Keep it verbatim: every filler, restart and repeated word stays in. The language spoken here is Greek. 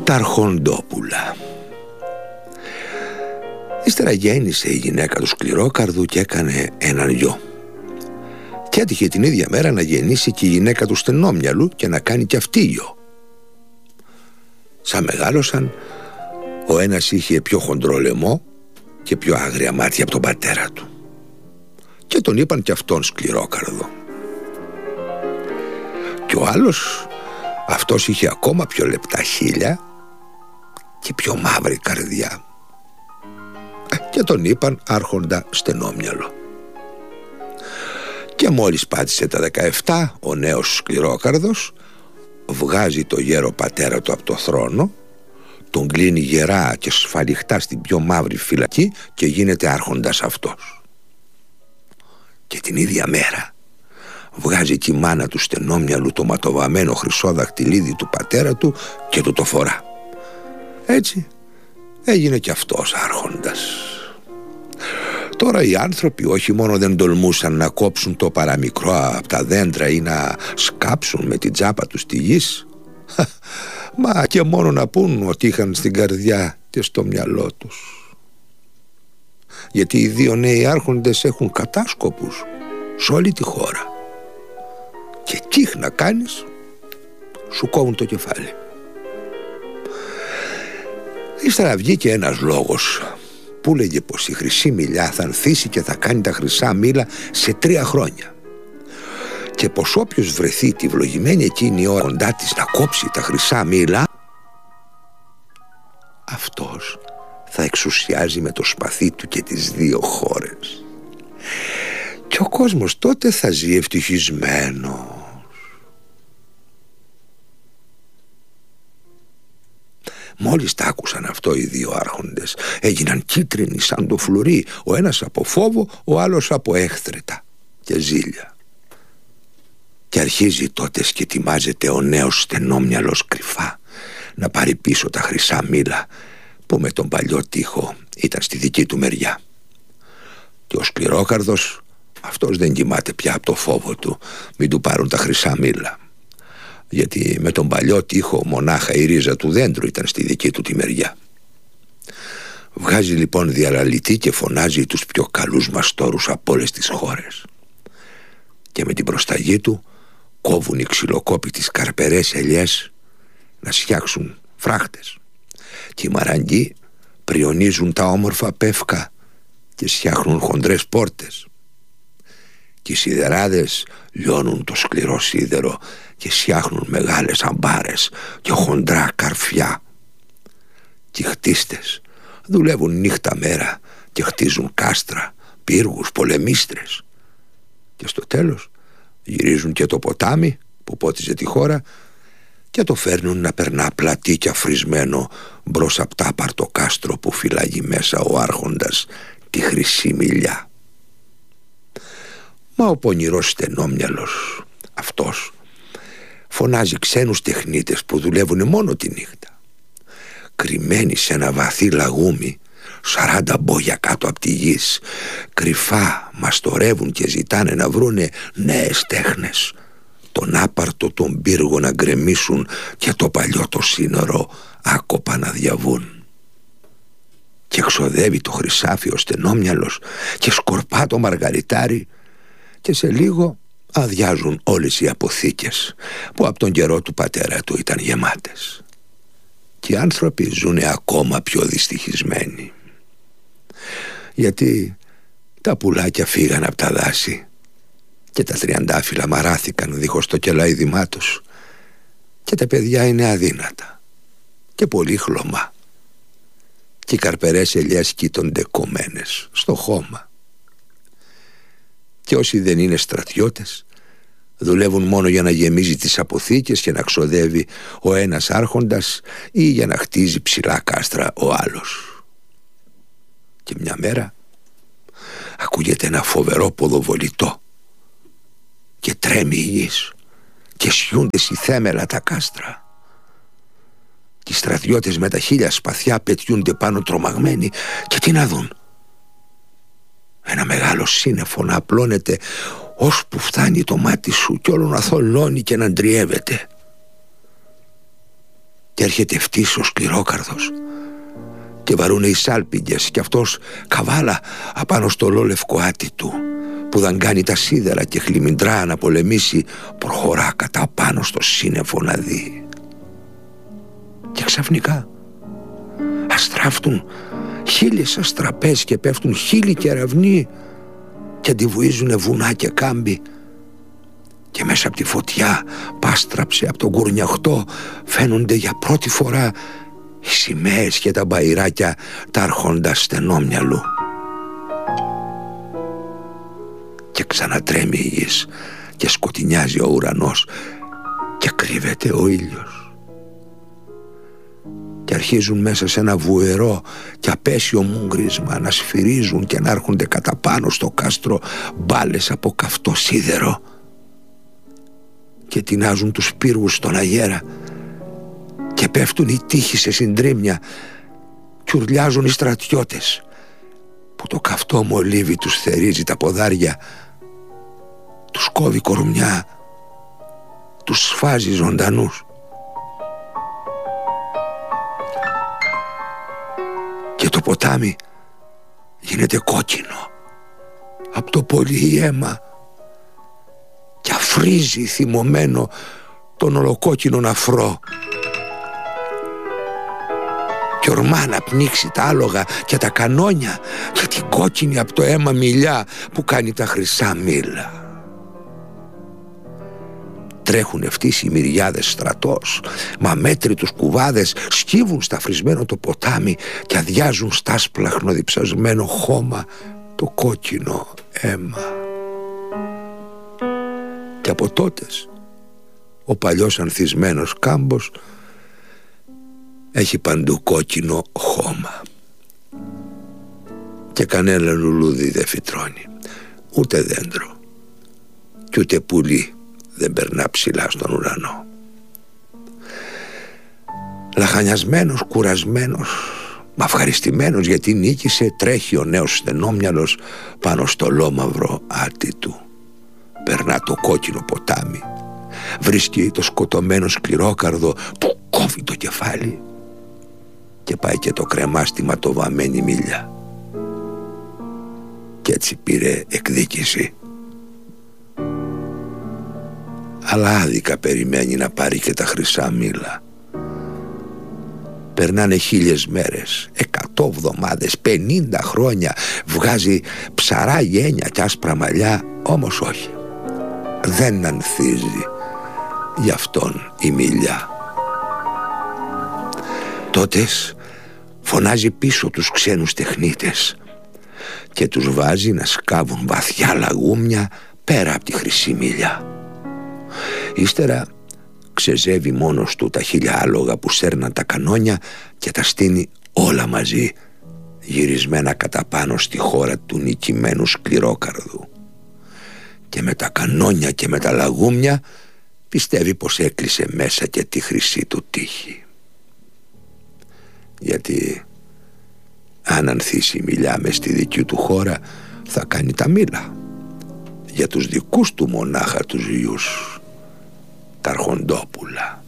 Τα Αρχοντόπουλα. Ύστερα γέννησε η γυναίκα του Σκληρόκαρδου και έκανε έναν γιο. Και έτυχε την ίδια μέρα να γεννήσει και η γυναίκα του Στενόμυαλου και να κάνει και αυτή γιο. Σαν μεγάλωσαν, ο ένας είχε πιο χοντρό λαιμό και πιο άγρια μάτια από τον πατέρα του. Και τον είπαν και αυτόν Σκληρόκαρδο. Και ο άλλος, αυτός είχε ακόμα πιο λεπτά χείλια και πιο μαύρη καρδιά. Και τον είπαν Άρχοντα Στενόμυαλο. Και μόλις πάτησε τα δεκαεπτά, ο νέος Σκληρόκαρδος βγάζει το γέρο πατέρα του από το θρόνο, τον κλείνει γερά και σφαλιχτά στην πιο μαύρη φυλακή και γίνεται άρχοντας αυτός. Και την ίδια μέρα βγάζει και η μάνα του Στενόμυαλου το ματοβαμμένο χρυσό δακτυλίδι του πατέρα του και του το φορά. Έτσι έγινε και αυτός άρχοντας. Τώρα οι άνθρωποι όχι μόνο δεν τολμούσαν να κόψουν το παραμικρό από τα δέντρα ή να σκάψουν με την τσάπα τους τη γης, μα και μόνο να πούν ότι είχαν στην καρδιά και στο μυαλό τους. Γιατί οι δύο νέοι άρχοντες έχουν κατάσκοπους σε όλη τη χώρα και κύχ να κάνεις, σου κόβουν το κεφάλι. Ύστερα βγήκε ένας λόγος που λέγε πως η χρυσή μήλα θα ανθίσει και θα κάνει τα χρυσά μήλα σε τρία χρόνια, και πως όποιος βρεθεί τη βλογημένη εκείνη ώρα κοντά της να κόψει τα χρυσά μήλα, αυτός θα εξουσιάζει με το σπαθί του και τις δύο χώρες. Και ο κόσμος τότε θα ζει ευτυχισμένος. Μόλις τα άκουσαν αυτό οι δύο άρχοντες, έγιναν κίτρινοι σαν το φλουρί, ο ένας από φόβο, ο άλλος από έχθρετα και ζήλια. Και αρχίζει τότε και ετοιμάζεται ο νέος Στενόμυαλος κρυφά να πάρει πίσω τα χρυσά μήλα που με τον παλιό τοίχο ήταν στη δική του μεριά. Και ο Σκληρόκαρδος, αυτός δεν κοιμάται πια από το φόβο του μην του πάρουν τα χρυσά μήλα, γιατί με τον παλιό τοίχο μονάχα η ρίζα του δέντρου ήταν στη δική του τη μεριά. Βγάζει λοιπόν διαλαλητή και φωνάζει τους πιο καλούς μαστόρους από όλες τις χώρες, και με την προσταγή του κόβουν οι ξυλοκόποι καρπερές ελιές να φτιάξουν φράχτες, και οι μαραγκοί πριονίζουν τα όμορφα πεύκα και φτιάχνουν χοντρές πόρτες, και οι σιδεράδες λιώνουν το σκληρό σίδερο και φτιάχνουν μεγάλες αμπάρες και χοντρά καρφιά, και οι χτίστες δουλεύουν νύχτα μέρα και χτίζουν κάστρα, πύργους, πολεμίστρες, και στο τέλος γυρίζουν και το ποτάμι που πότιζε τη χώρα και το φέρνουν να περνά πλατή και αφρισμένο μπρος απ' τα παρτοκάστρο που φυλάγει μέσα ο άρχοντας τη χρυσή μήλια. Μα ο πονηρός Στενόμυαλος αυτός φωνάζει ξένους τεχνίτες που δουλεύουν μόνο τη νύχτα. Κρυμμένοι σε ένα βαθύ λαγούμι, σαράντα μπόγια κάτω από τη γης, κρυφά μαστορεύουν και ζητάνε να βρούνε νέες τέχνες, τον άπαρτο τον πύργο να γκρεμίσουν και το παλιό το σύνορο άκοπα να διαβούν. Και ξοδεύει το χρυσάφι ο Στενόμυαλος και σκορπά το μαργαριτάρι, και σε λίγο αδειάζουν όλες οι αποθήκες που από τον καιρό του πατέρα του ήταν γεμάτες. Και οι άνθρωποι ζουνε ακόμα πιο δυστυχισμένοι, γιατί τα πουλάκια φύγαν από τα δάση και τα τριαντάφυλλα μαράθηκαν δίχως το κελαίδημά τους, και τα παιδιά είναι αδύνατα και πολύ χλωμά, και οι καρπερές ελιές κοίτονται κομμένες στο χώμα. Και όσοι δεν είναι στρατιώτες δουλεύουν μόνο για να γεμίζει τις αποθήκες και να ξοδεύει ο ένας άρχοντας ή για να χτίζει ψηλά κάστρα ο άλλος. Και μια μέρα ακούγεται ένα φοβερό ποδοβολητό και τρέμει η γης και σιούνται στη θέμελα τα κάστρα, και οι στρατιώτες με τα χίλια σπαθιά πετιούνται πάνω τρομαγμένοι, και τι να δουν? Ένα μεγάλο σύννεφο να απλώνεται ώσπου φτάνει το μάτι σου, κι όλο να θολώνει και να ντριεύεται. Και έρχεται ευτής ο Σκληρόκαρδος και βαρούνε οι σάλπιγγες κι αυτός καβάλα απάνω στο λόλευκοάτι του που δαγκάνει τα σίδερα και χλιμιντρά να πολεμήσει, προχωρά κατά πάνω στο σύννεφο να δει. Και ξαφνικά αστράφτουν χίλιες αστραπές και πέφτουν χίλιοι κεραυνοί και αντιβουίζουνε βουνά και κάμπι, και μέσα από τη φωτιά πάστραψε από τον κουρνιαχτό φαίνονται για πρώτη φορά οι σημαίες και τα μπαϊράκια τα αρχόντα στενόμυαλου. Και ξανατρέμει η γης και σκοτεινιάζει ο ουρανός και κρύβεται ο ήλιος. Και αρχίζουν μέσα σε ένα βουερό και απέσιο μούγκρισμα να σφυρίζουν και να έρχονται κατά πάνω στο κάστρο μπάλες από καυτό σίδερο και τεινάζουν τους πύργους στον αγέρα και πέφτουν οι τείχοι σε συντρίμμια και ουρλιάζουν οι στρατιώτες που το καυτό μολύβι τους θερίζει τα ποδάρια, τους κόβει κορμιά, τους σφάζει ζωντανούς. Και το ποτάμι γίνεται κόκκινο από το πολύ αίμα και αφρίζει θυμωμένο τον ολοκόκκινον αφρό και ορμά να πνίξει τα άλογα και τα κανόνια και την κόκκινη από το αίμα μιλιά που κάνει τα χρυσά μήλα. Τρέχουν ευτείς οι μυριάδες στρατός, μα μέτρητους κουβάδες σκύβουν στα φρισμένο το ποτάμι και αδειάζουν στα σπλαχνο διψασμένο χώμα το κόκκινο αίμα. Και από τότες ο παλιός ανθισμένος κάμπος έχει παντού κόκκινο χώμα και κανένα λουλούδι δεν φυτρώνει, ούτε δέντρο κι ούτε πουλί δεν περνά ψηλά στον ουρανό. Λαχανιασμένος, κουρασμένος, μα ευχαριστημένος γιατί νίκησε, τρέχει ο νέος στενόμυαλος πάνω στο λόμαυρο άτι του. Περνά το κόκκινο ποτάμι, βρίσκει το σκοτωμένο Σκληρόκαρδο που κόβει το κεφάλι και πάει και το κρεμάστημα το βαμμένη μίλια. Κι έτσι πήρε εκδίκηση. Αλλά άδικα περιμένει να πάρει και τα χρυσά μήλα. Περνάνε χίλιες μέρες, εκατό εβδομάδες, πενήντα χρόνια, βγάζει ψαρά γένια κι άσπρα μαλλιά, όμως όχι, δεν ανθίζει γι' αυτόν η μίλια. Τότες φωνάζει πίσω τους ξένους τεχνίτες και τους βάζει να σκάβουν βαθιά λαγούμια πέρα από τη χρυσή μίλια. Ύστερα ξεζεύει μόνος του τα χίλια άλογα που σέρναν τα κανόνια και τα στείνει όλα μαζί, γυρισμένα κατά πάνω στη χώρα του νικημένου Σκληρόκαρδου. Και με τα κανόνια και με τα λαγούμια πιστεύει πως έκλεισε μέσα και τη χρυσή του τύχη. Γιατί αν ανθίσει η μιλιά μες στη δική του χώρα θα κάνει τα μήλα για τους δικούς του μονάχα τους γιους, τα αρχοντόπουλα.